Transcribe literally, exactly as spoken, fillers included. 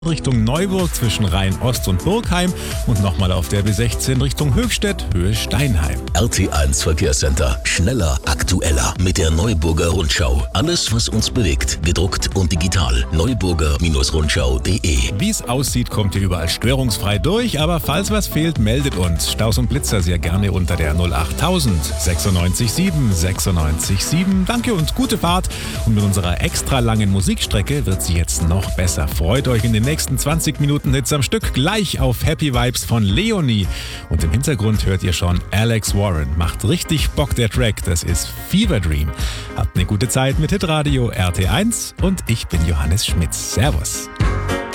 Richtung Neuburg zwischen Rhein-Ost und Burgheim und nochmal auf der B sechzehn Richtung Höchstädt, Höhe Steinheim. R T eins Verkehrscenter. Schneller, aktueller. Mit der Neuburger Rundschau. Alles, was uns bewegt. Gedruckt und digital. neuburger Rundschau punkt de. Wie es aussieht, kommt ihr überall störungsfrei durch, aber falls was fehlt, meldet uns. Staus und Blitzer sehr gerne unter der null acht null null sechs neun sieben sechs neun sieben. Danke und gute Fahrt. Und mit unserer extra langen Musikstrecke wird sie jetzt noch besser. Freut euch in den nächsten zwanzig Minuten Hits am Stück gleich auf Happy Vibes von Leonie. Und im Hintergrund hört ihr schon Alex Warren. Macht richtig Bock der Track, das ist Fever Dream. Habt eine gute Zeit mit Hitradio R T eins und ich bin Johannes Schmitz. Servus.